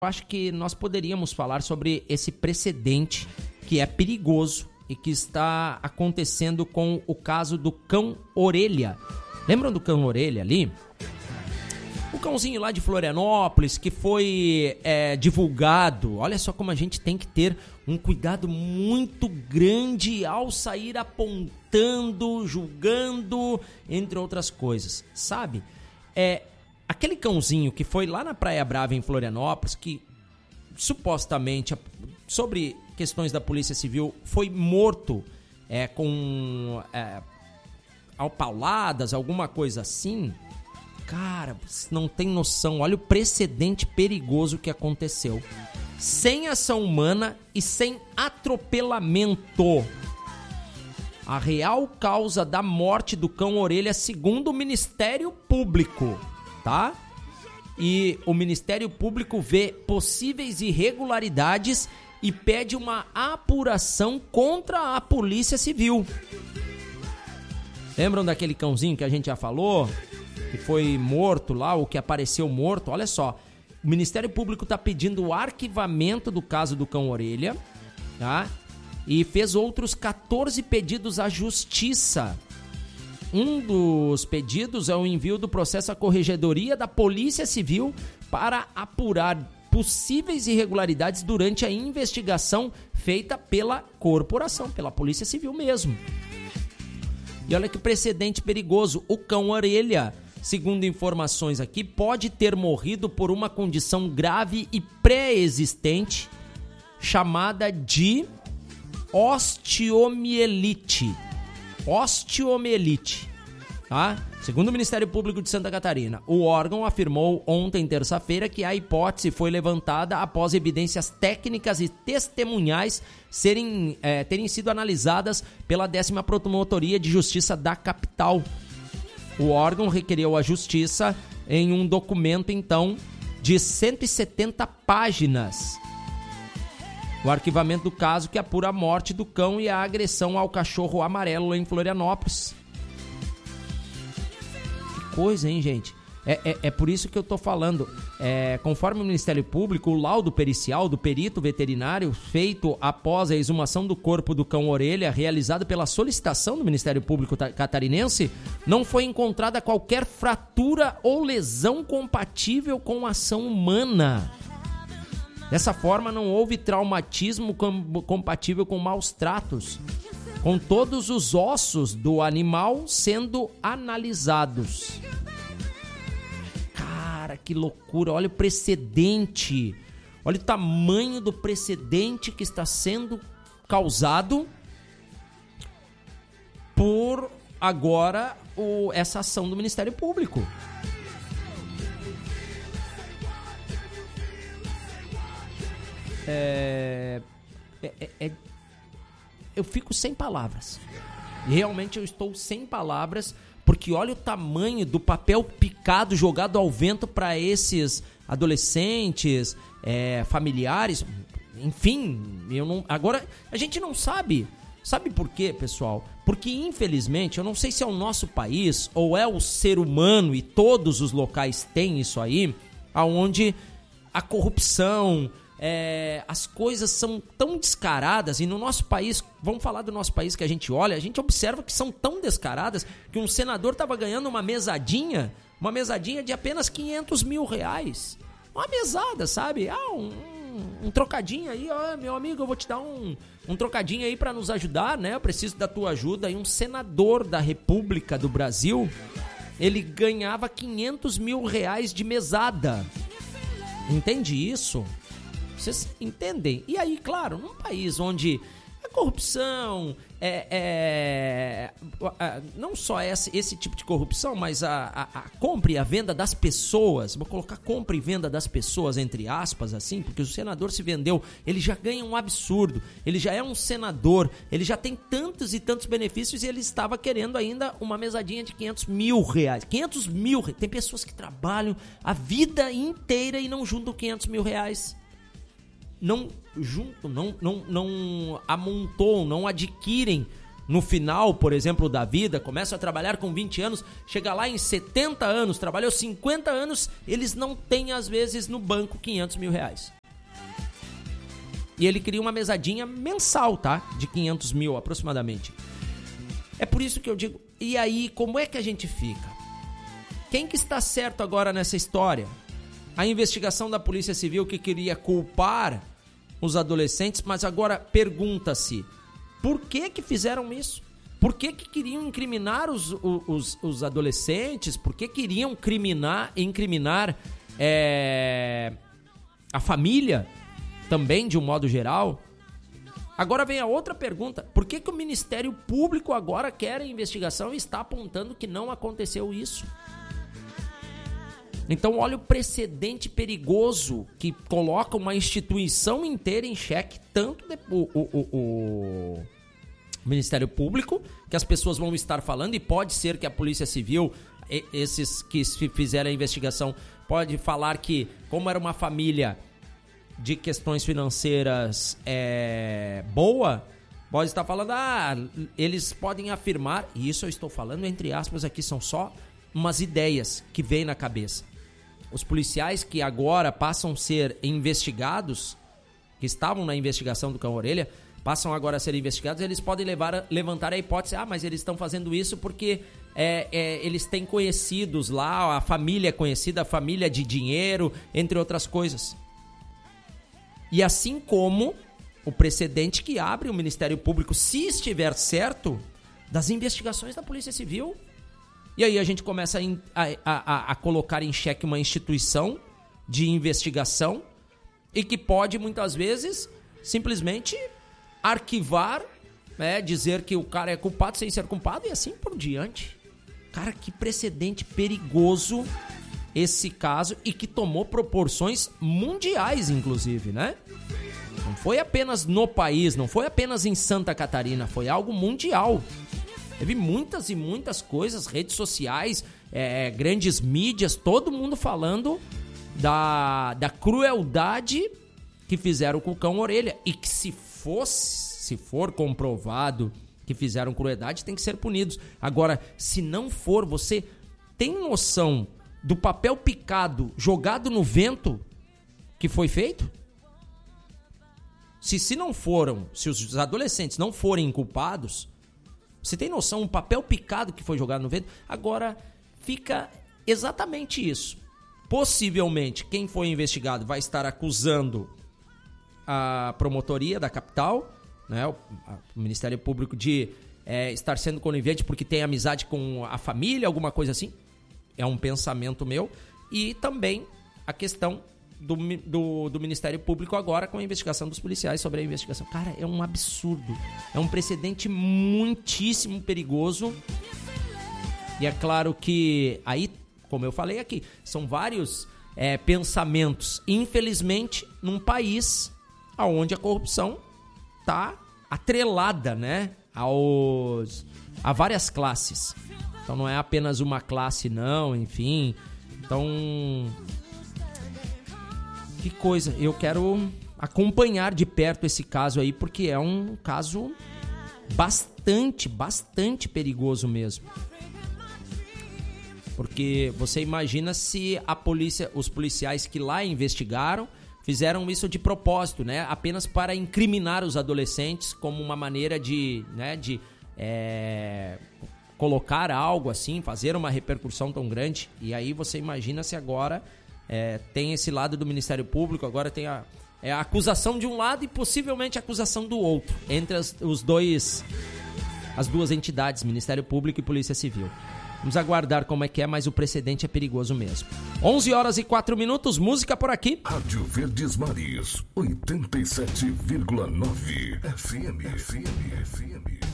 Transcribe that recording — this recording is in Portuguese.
acho que nós poderíamos falar sobre esse precedente que é perigoso e que está acontecendo com o caso do cão orelha. Lembram do cão orelha ali? O cãozinho lá de Florianópolis que foi divulgado. Olha só como a gente tem que ter um cuidado muito grande ao sair apontando, julgando, entre outras coisas. Sabe? Aquele cãozinho que foi lá na Praia Brava em Florianópolis, que supostamente, sobre questões da Polícia Civil, foi morto com pauladas, alguma coisa assim. Cara, você não tem noção. Olha o precedente perigoso que aconteceu. Sem ação humana e sem atropelamento. A real causa da morte do cão orelha, segundo o Ministério Público, tá? E o Ministério Público vê possíveis irregularidades e pede uma apuração contra a Polícia Civil. Lembram daquele cãozinho que a gente já falou? Que foi morto lá, ou que apareceu morto? Olha só, o Ministério Público está pedindo o arquivamento do caso do cão orelha, tá? E fez outros 14 pedidos à Justiça. Um dos pedidos é o envio do processo à Corregedoria da Polícia Civil para apurar possíveis irregularidades durante a investigação feita pela corporação, pela Polícia Civil mesmo. E olha que precedente perigoso, o cão orelha, segundo informações aqui, pode ter morrido por uma condição grave e pré-existente chamada de osteomielite. Tá? Segundo o Ministério Público de Santa Catarina, o órgão afirmou ontem, terça-feira, que a hipótese foi levantada após evidências técnicas e testemunhais terem sido analisadas pela 10ª Promotoria de Justiça da capital. O órgão requereu à Justiça em um documento, então, de 170 páginas. O arquivamento do caso que apura a morte do cão e a agressão ao cachorro amarelo em Florianópolis. Que coisa, hein, gente? É por isso que eu tô falando. Conforme o Ministério Público, o laudo pericial do perito veterinário feito após a exumação do corpo do cão orelha, realizado pela solicitação do Ministério Público catarinense, não foi encontrada qualquer fratura ou lesão compatível com a ação humana. Dessa forma, não houve traumatismo compatível com maus tratos, com todos os ossos do animal sendo analisados. Cara, que loucura! Olha o precedente, olha o tamanho do precedente que está sendo causado por agora essa ação do Ministério Público. Eu fico sem palavras. Realmente eu estou sem palavras, porque olha o tamanho do papel picado jogado ao vento para esses adolescentes, familiares, enfim, agora a gente não sabe. Sabe por quê, pessoal? Porque infelizmente, eu não sei se é o nosso país ou é o ser humano, e todos os locais têm isso aí, aonde a corrupção, as coisas são tão descaradas, e no nosso país, vamos falar do nosso país que a gente olha, a gente observa que são tão descaradas que um senador estava ganhando uma mesadinha de apenas R$500 mil. Uma mesada, sabe? Um trocadinho aí, meu amigo, eu vou te dar um trocadinho aí para nos ajudar, né? Eu preciso da tua ajuda. E um senador da República do Brasil, ele ganhava R$500 mil de mesada. Entende isso? Vocês entendem? E aí, claro, num país onde a corrupção não só esse tipo de corrupção, mas a compra e a venda das pessoas, vou colocar compra e venda das pessoas entre aspas, assim, porque o senador se vendeu, ele já ganha um absurdo, ele já é um senador, ele já tem tantos e tantos benefícios, e ele estava querendo ainda uma mesadinha de R$500 mil. 500 mil, tem pessoas que trabalham a vida inteira e não juntam R$500 mil. Não juntam, não amontoam, não adquirem, no final, por exemplo, da vida, começam a trabalhar com 20 anos, chega lá em 70 anos, trabalhou 50 anos, eles não têm, às vezes, no banco 500 mil reais. E ele cria uma mesadinha mensal, tá? De 500 mil, aproximadamente. É por isso que eu digo, e aí, como é que a gente fica? Quem que está certo agora nessa história? A investigação da Polícia Civil que queria culpar os adolescentes, mas agora pergunta-se, por que fizeram isso? Por que queriam incriminar os adolescentes? Por que queriam incriminar a família também, de um modo geral? Agora vem a outra pergunta, por que o Ministério Público agora quer a investigação e está apontando que não aconteceu isso? Então olha o precedente perigoso que coloca uma instituição inteira em xeque, tanto o Ministério Público, que as pessoas vão estar falando, e pode ser que a Polícia Civil, esses que fizeram a investigação, pode falar que, como era uma família de questões financeiras boa, pode estar falando, eles podem afirmar, e isso eu estou falando entre aspas aqui, são só umas ideias que vêm na cabeça. Os policiais que agora passam a ser investigados, que estavam na investigação do Cão-Orelha, passam agora a ser investigados, eles podem levantar a hipótese, mas eles estão fazendo isso porque eles têm conhecidos lá, a família é conhecida, a família de dinheiro, entre outras coisas. E assim como o precedente que abre o Ministério Público, se estiver certo, das investigações da Polícia Civil. E aí a gente começa a colocar em xeque uma instituição de investigação e que pode, muitas vezes, simplesmente arquivar, dizer que o cara é culpado sem ser culpado e assim por diante. Cara, que precedente perigoso esse caso e que tomou proporções mundiais, inclusive, né? Não foi apenas no país, não foi apenas em Santa Catarina, foi algo mundial. Teve muitas e muitas coisas, redes sociais, grandes mídias, todo mundo falando da crueldade que fizeram com o Cão-Orelha. E que se for comprovado que fizeram crueldade, tem que ser punidos. Agora, se não for, você tem noção do papel picado jogado no vento que foi feito? Se os adolescentes não forem inculpados, você tem noção do papel picado que foi jogado no vento? Agora fica exatamente isso. Possivelmente, quem foi investigado vai estar acusando a promotoria da capital, né, o Ministério Público de estar sendo conivente porque tem amizade com a família, alguma coisa assim. É um pensamento meu. E também a questão do Ministério Público agora com a investigação dos policiais sobre a investigação. Cara, é um absurdo. É um precedente muitíssimo perigoso. E é claro que aí, como eu falei aqui, são vários pensamentos. Infelizmente, num país onde a corrupção está atrelada, né, a várias classes. Então não é apenas uma classe, não, enfim. Então, que coisa. Eu quero acompanhar de perto esse caso aí, porque é um caso bastante perigoso mesmo. Porque você imagina se a polícia, os policiais que lá investigaram, fizeram isso de propósito, né? Apenas para incriminar os adolescentes como uma maneira de colocar algo assim, fazer uma repercussão tão grande. E aí você imagina se agora tem esse lado do Ministério Público, agora tem a acusação de um lado e possivelmente a acusação do outro, entre as duas entidades, Ministério Público e Polícia Civil. Vamos aguardar como é que é, mas o precedente é perigoso mesmo. 11h04, música por aqui. Rádio Verdes Mares, 87,9 FM.